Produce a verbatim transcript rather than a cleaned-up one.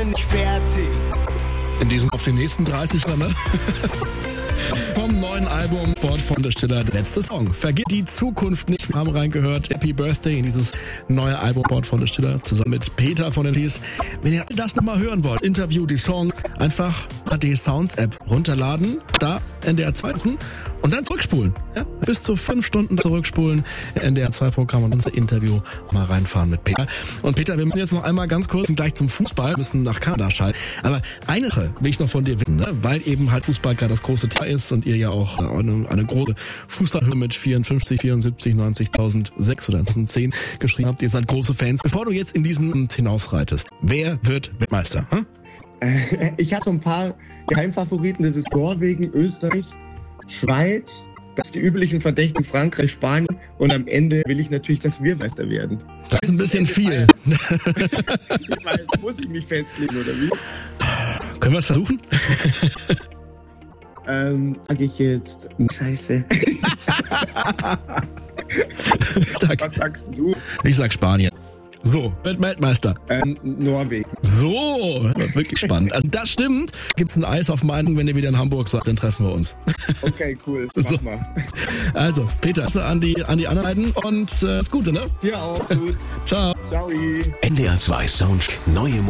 nicht fertig. In diesem auf die nächsten dreißig Jahre, ne? Vom neuen Album Bord von der Stiller, der letzte Song. Vergiss die Zukunft nicht. Wir haben reingehört. Happy Birthday in dieses neue Album Bord von der Stiller zusammen mit Peter von den Lies. Wenn ihr das nochmal hören wollt, Interview, die Song, einfach A D Sounds App runterladen, da N D R zwei suchen und dann zurückspulen. Ja? Bis zu fünf Stunden zurückspulen. N D R zwei Programm und unser Interview mal reinfahren mit Peter. Und Peter, wir müssen jetzt noch einmal ganz kurz gleich zum Fußball, müssen nach Kanada schalten. Aber eine Sache will ich noch von dir wissen, ne? Weil eben halt Fußball gerade das große Thema ist und ihr ja auch eine, eine große Fußballhöhe mit vierundfünfzig, vierundsiebzig, neunzigtausendsechs oder zehn geschrieben habt. Ihr seid große Fans. Bevor du jetzt in diesen hinausreitest, wer wird Weltmeister? Hm? Äh, ich habe so ein paar Geheimfavoriten. Das ist Norwegen, Österreich, Schweiz, das die üblichen Verdächtigen Frankreich, Spanien und am Ende will ich natürlich, dass wir Meister werden. Das ist ein bisschen viel. Ich weiß, muss ich mich festlegen, oder wie? Können wir es versuchen? Ähm, sag ich jetzt... Scheiße. Was sagst du? Ich sag Spanien. So, Weltmeister. Ähm, Norwegen. So, wirklich spannend. Also das stimmt. Gibt's ein Eis auf meinen, wenn ihr wieder in Hamburg seid, dann treffen wir uns. Okay, cool. Mach So. mal. Also, Peter, an die, an die anderen und äh, das Gute, ne? Dir auch, gut. Ciao. Ciao. N D R zwei Sound, neue